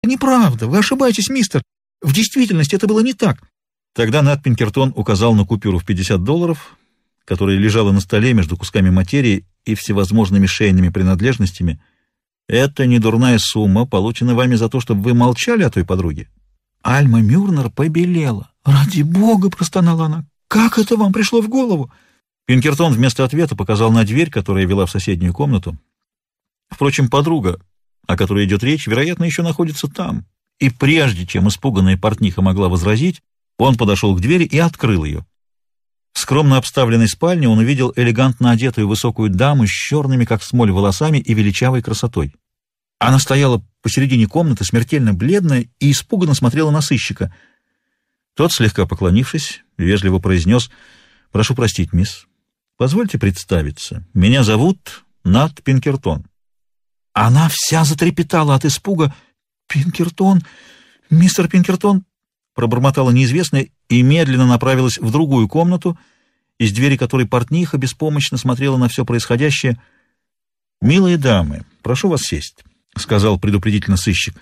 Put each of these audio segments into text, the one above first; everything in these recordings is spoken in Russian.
Неправда, вы ошибаетесь, мистер. В действительности это было не так. Тогда Нат Пинкертон указал на купюру в $50, которая лежала на столе между кусками материи и всевозможными шейными принадлежностями. Это не дурная сумма, получена вами за то, чтобы вы молчали о той подруге. Альма Мюрнер побелела. «Ради бога!» — простонала она. «Как это вам пришло в голову?» Пинкертон вместо ответа показал на дверь, которая вела в соседнюю комнату. Впрочем, подруга, о которой идет речь, вероятно, еще находится там. И прежде чем испуганная портниха могла возразить, он подошел к двери и открыл ее. В скромно обставленной спальне он увидел элегантно одетую высокую даму с черными, как смоль, волосами и величавой красотой. Она стояла посередине комнаты, смертельно бледная, и испуганно смотрела на сыщика. Тот, слегка поклонившись, вежливо произнес: «Прошу простить, мисс. Позвольте представиться. Меня зовут Нат Пинкертон». Она вся затрепетала от испуга. «Пинкертон? Мистер Пинкертон?» пробормотала неизвестная и медленно направилась в другую комнату, из двери которой портниха беспомощно смотрела на все происходящее. «Милые дамы, прошу вас сесть», — сказал предупредительно сыщик.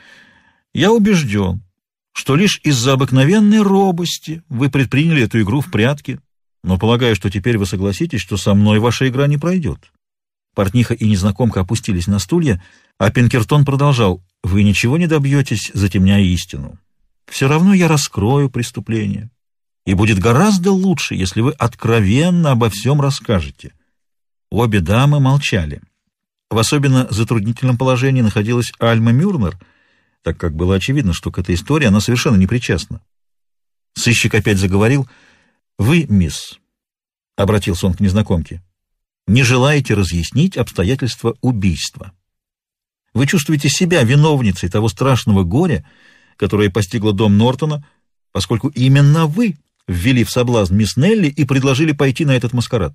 «Я убежден, что лишь из-за обыкновенной робости вы предприняли эту игру в прятки, но полагаю, что теперь вы согласитесь, что со мной ваша игра не пройдет». Портниха и незнакомка опустились на стулья, а Пинкертон продолжал: «Вы ничего не добьетесь, затемняя истину. Все равно я раскрою преступление, и будет гораздо лучше, если вы откровенно обо всем расскажете». Обе дамы молчали. В особенно затруднительном положении находилась Альма Мюрнер, так как было очевидно, что к этой истории она совершенно не причастна. Сыщик опять заговорил. «Вы, мисс», — обратился он к незнакомке, — «не желаете разъяснить обстоятельства убийства. Вы чувствуете себя виновницей того страшного горя, которое постигло дом Нортона, поскольку именно вы ввели в соблазн мисс Нелли и предложили пойти на этот маскарад».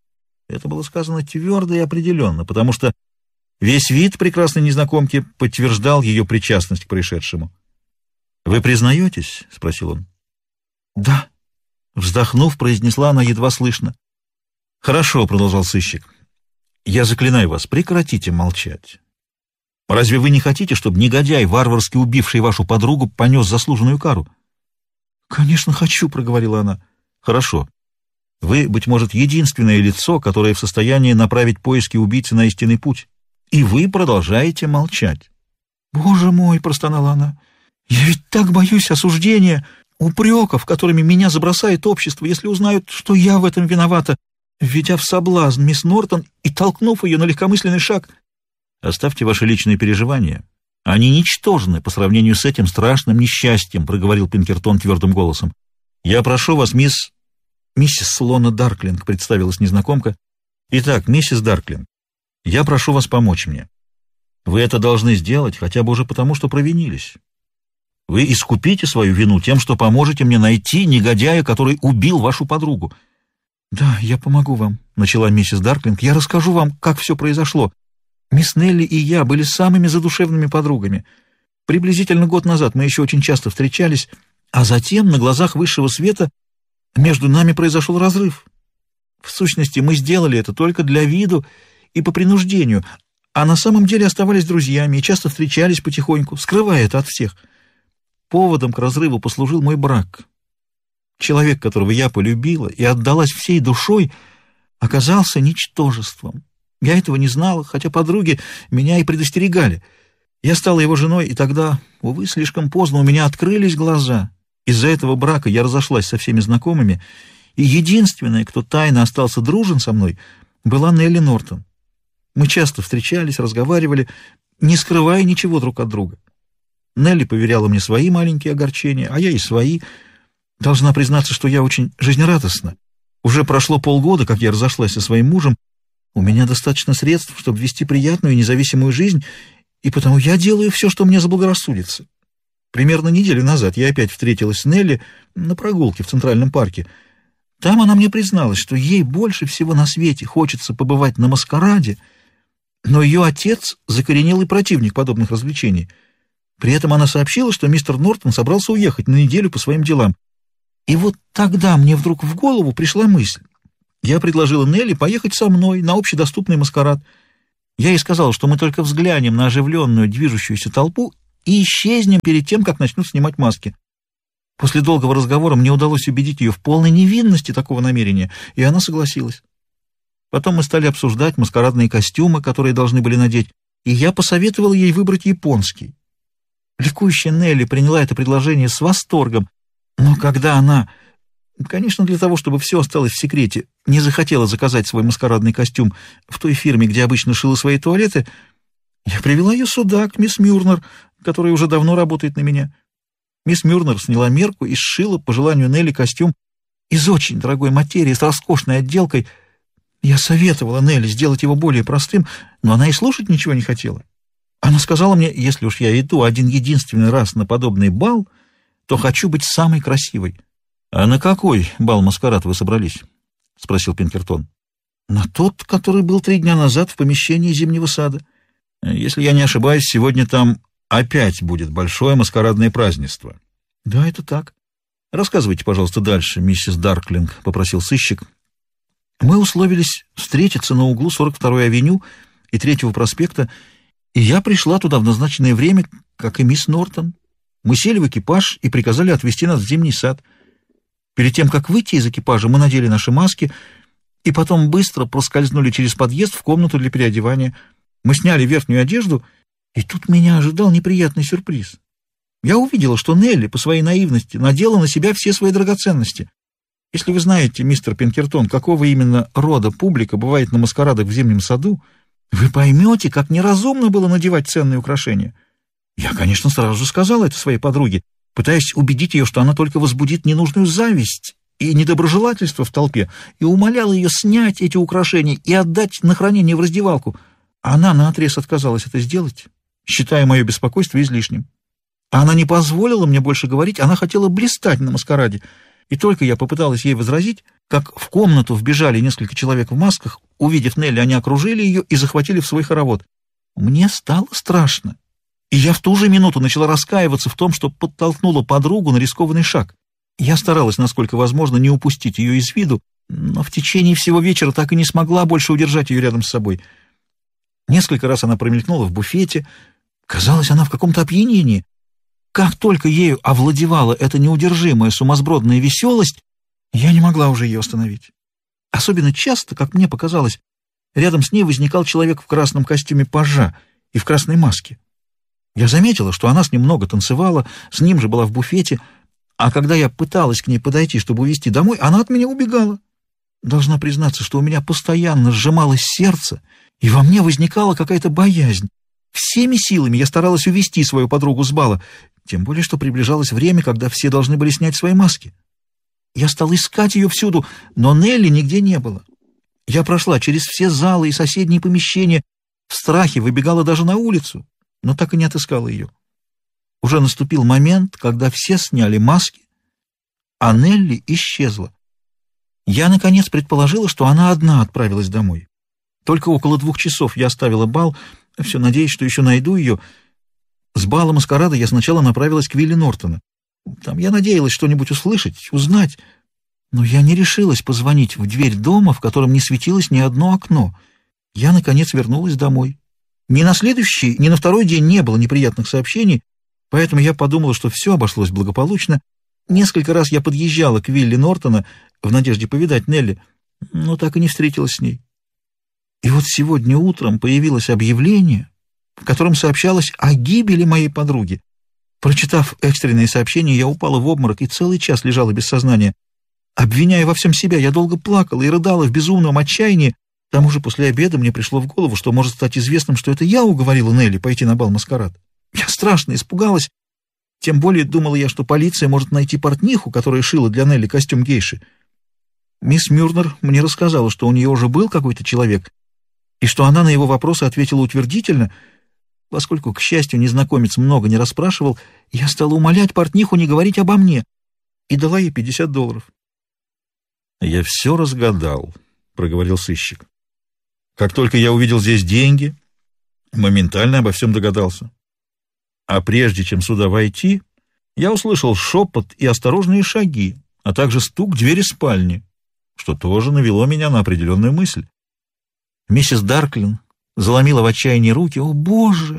Это было сказано твердо и определенно, потому что весь вид прекрасной незнакомки подтверждал ее причастность к происшедшему. «Вы признаетесь?» — спросил он. «Да», — вздохнув, произнесла она едва слышно. «Хорошо», — продолжал сыщик. «Я заклинаю вас, прекратите молчать. Разве вы не хотите, чтобы негодяй, варварски убивший вашу подругу, понес заслуженную кару?» «Конечно, хочу», — проговорила она. «Хорошо. Вы, быть может, единственное лицо, которое в состоянии направить поиски убийцы на истинный путь. И вы продолжаете молчать». «Боже мой!» — простонала она. «Я ведь так боюсь осуждения, упреков, которыми меня забросает общество, если узнают, что я в этом виновата, введя в соблазн мисс Нортон и толкнув ее на легкомысленный шаг». «Оставьте ваши личные переживания. Они ничтожны по сравнению с этим страшным несчастьем», — проговорил Пинкертон твердым голосом. «Я прошу вас, мисс...» «Миссис Слона Дарклинг», — представилась незнакомка. «Итак, миссис Дарклинг, я прошу вас помочь мне. Вы это должны сделать хотя бы уже потому, что провинились. Вы искупите свою вину тем, что поможете мне найти негодяя, который убил вашу подругу». «Да, я помогу вам», — начала миссис Дарклинг. «Я расскажу вам, как все произошло. Мисс Нелли и я были самыми задушевными подругами. Приблизительно год назад мы еще очень часто встречались, а затем на глазах высшего света между нами произошел разрыв. В сущности, мы сделали это только для виду и по принуждению, а на самом деле оставались друзьями и часто встречались потихоньку, скрывая это от всех. Поводом к разрыву послужил мой брак. Человек, которого я полюбила и отдалась всей душой, оказался ничтожеством. Я этого не знала, хотя подруги меня и предостерегали. Я стала его женой, и тогда, увы, слишком поздно у меня открылись глаза. Из-за этого брака я разошлась со всеми знакомыми, и единственная, кто тайно остался дружен со мной, была Нелли Нортон. Мы часто встречались, разговаривали, не скрывая ничего друг от друга. Нелли поверяла мне свои маленькие огорчения, а я и свои. Должна признаться, что я очень жизнерадостна. Уже прошло полгода, как я разошлась со своим мужем. У меня достаточно средств, чтобы вести приятную и независимую жизнь, и потому я делаю все, что мне заблагорассудится. Примерно неделю назад я опять встретилась с Нелли на прогулке в Центральном парке. Там она мне призналась, что ей больше всего на свете хочется побывать на маскараде, но ее отец закоренелый противник подобных развлечений. При этом она сообщила, что мистер Нортон собрался уехать на неделю по своим делам. И вот тогда мне вдруг в голову пришла мысль. Я предложила Нелли поехать со мной на общедоступный маскарад. Я ей сказала, что мы только взглянем на оживленную движущуюся толпу, и исчезнем перед тем, как начнут снимать маски. После долгого разговора мне удалось убедить ее в полной невинности такого намерения, и она согласилась. Потом мы стали обсуждать маскарадные костюмы, которые должны были надеть, и я посоветовал ей выбрать японский. Ликующая Нелли приняла это предложение с восторгом, но когда она, конечно, для того, чтобы все осталось в секрете, не захотела заказать свой маскарадный костюм в той фирме, где обычно шила свои туалеты, я привела ее сюда, к мисс Мюрнер, которая уже давно работает на меня. Мисс Мюрнер сняла мерку и сшила, по желанию Нелли, костюм из очень дорогой материи, с роскошной отделкой. Я советовала Нелли сделать его более простым, но она и слушать ничего не хотела. Она сказала мне, если уж я иду один-единственный раз на подобный бал, то хочу быть самой красивой. — А на какой бал-маскарад вы собрались? — спросил Пинкертон. — На тот, который был 3 дня назад в помещении Зимнего сада. Если я не ошибаюсь, сегодня там опять будет большое маскарадное празднество. — Да, это так. — Рассказывайте, пожалуйста, дальше, миссис Дарклинг, — попросил сыщик. Мы условились встретиться на углу 42-й авеню и 3-го проспекта, и я пришла туда в назначенное время, как и мисс Нортон. Мы сели в экипаж и приказали отвезти нас в Зимний сад. Перед тем, как выйти из экипажа, мы надели наши маски и потом быстро проскользнули через подъезд в комнату для переодевания. Мы сняли верхнюю одежду, и тут меня ожидал неприятный сюрприз. Я увидела, что Нелли по своей наивности надела на себя все свои драгоценности. Если вы знаете, мистер Пинкертон, какого именно рода публика бывает на маскарадах в Зимнем саду, вы поймете, как неразумно было надевать ценные украшения. Я, конечно, сразу же сказала это своей подруге, пытаясь убедить ее, что она только возбудит ненужную зависть и недоброжелательство в толпе, и умоляла ее снять эти украшения и отдать на хранение в раздевалку. Она наотрез отказалась это сделать, считая мое беспокойство излишним. Она не позволила мне больше говорить, она хотела блистать на маскараде. И только я попыталась ей возразить, как в комнату вбежали несколько человек в масках. Увидев Нелли, они окружили ее и захватили в свой хоровод. Мне стало страшно, и я в ту же минуту начала раскаиваться в том, что подтолкнула подругу на рискованный шаг. Я старалась, насколько возможно, не упустить ее из виду, но в течение всего вечера так и не смогла больше удержать ее рядом с собой. Несколько раз она промелькнула в буфете. Казалось, она в каком-то опьянении. Как только ею овладевала эта неудержимая сумасбродная веселость, я не могла уже ее остановить. Особенно часто, как мне показалось, рядом с ней возникал человек в красном костюме пажа и в красной маске. Я заметила, что она с ним много танцевала, с ним же была в буфете, а когда я пыталась к ней подойти, чтобы увезти домой, она от меня убегала. Должна признаться, что у меня постоянно сжималось сердце, и во мне возникала какая-то боязнь. Всеми силами я старалась увести свою подругу с бала, тем более, что приближалось время, когда все должны были снять свои маски. Я стал искать ее всюду, но Нелли нигде не было. Я прошла через все залы и соседние помещения, в страхе выбегала даже на улицу, но так и не отыскала ее. Уже наступил момент, когда все сняли маски, а Нелли исчезла. Я, наконец, предположила, что она одна отправилась домой. Только около 2 часов я оставила бал, все надеясь, что еще найду ее. С бала маскарада я сначала направилась к вилле Нортона. Там я надеялась что-нибудь услышать, узнать, но я не решилась позвонить в дверь дома, в котором не светилось ни одно окно. Я, наконец, вернулась домой. Ни на следующий, ни на второй день не было неприятных сообщений, поэтому я подумала, что все обошлось благополучно. Несколько раз я подъезжала к вилле Нортона в надежде повидать Нелли, но так и не встретилась с ней. И вот сегодня утром появилось объявление, в котором сообщалось о гибели моей подруги. Прочитав экстренные сообщения, я упала в обморок и целый час лежала без сознания. Обвиняя во всем себя, я долго плакала и рыдала в безумном отчаянии. К тому же после обеда мне пришло в голову, что может стать известным, что это я уговорила Нелли пойти на бал-маскарад. Я страшно испугалась. Тем более думала я, что полиция может найти портниху, которая шила для Нелли костюм гейши. Мисс Мюрнер мне рассказала, что у нее уже был какой-то человек, и что она на его вопросы ответила утвердительно. Поскольку, к счастью, незнакомец много не расспрашивал, я стала умолять портниху не говорить обо мне и дала ей $50. «Я все разгадал», — проговорил сыщик. «Как только я увидел здесь деньги, моментально обо всем догадался. А прежде чем сюда войти, я услышал шепот и осторожные шаги, а также стук двери спальни, что тоже навело меня на определенную мысль. Миссис Дарклин заломила в отчаянии руки. «О, Боже!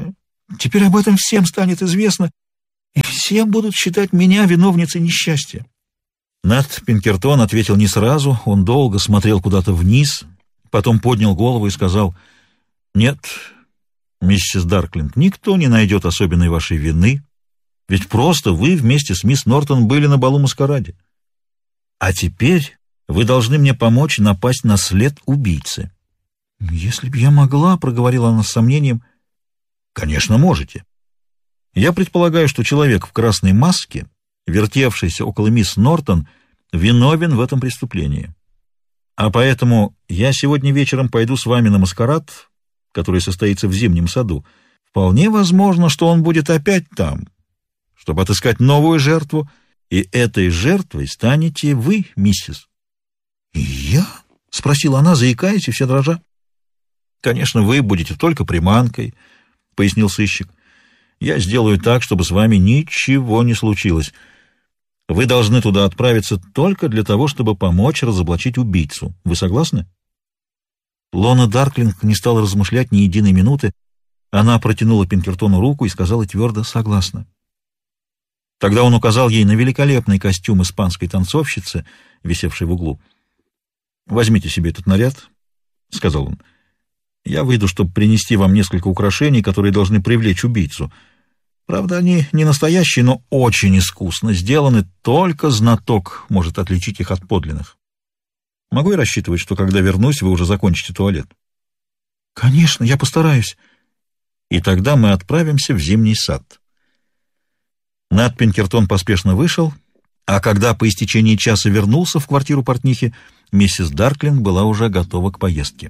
Теперь об этом всем станет известно, и все будут считать меня виновницей несчастья». Нат Пинкертон ответил не сразу, он долго смотрел куда-то вниз, потом поднял голову и сказал: «Нет, миссис Дарклинг, никто не найдет особенной вашей вины, ведь просто вы вместе с мисс Нортон были на балу-маскараде. А теперь вы должны мне помочь напасть на след убийцы». «Если б я могла», — проговорила она с сомнением. «Конечно, можете. Я предполагаю, что человек в красной маске, вертевшийся около мисс Нортон, виновен в этом преступлении. А поэтому я сегодня вечером пойду с вами на маскарад, который состоится в зимнем саду. Вполне возможно, что он будет опять там, чтобы отыскать новую жертву, и этой жертвой станете вы, миссис». «И я?» — спросила она, заикаясь и вся дрожа. «Конечно, вы будете только приманкой», — пояснил сыщик. «Я сделаю так, чтобы с вами ничего не случилось. Вы должны туда отправиться только для того, чтобы помочь разоблачить убийцу. Вы согласны?» Лона Дарклинг не стала размышлять ни единой минуты. Она протянула Пинкертону руку и сказала твердо: «Согласна». Тогда он указал ей на великолепный костюм испанской танцовщицы, висевший в углу. «Возьмите себе этот наряд», — сказал он. «Я выйду, чтобы принести вам несколько украшений, которые должны привлечь убийцу. Правда, они не настоящие, но очень искусно сделаны, только знаток может отличить их от подлинных. Могу я рассчитывать, что когда вернусь, вы уже закончите туалет?» «Конечно, я постараюсь». «И тогда мы отправимся в зимний сад». Нат Пинкертон поспешно вышел, а когда по истечении часа вернулся в квартиру портнихи, миссис Дарклинг была уже готова к поездке.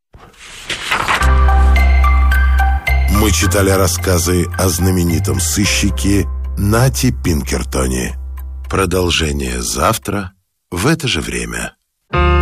Мы читали рассказы о знаменитом сыщике Нате Пинкертоне. Продолжение завтра в это же время.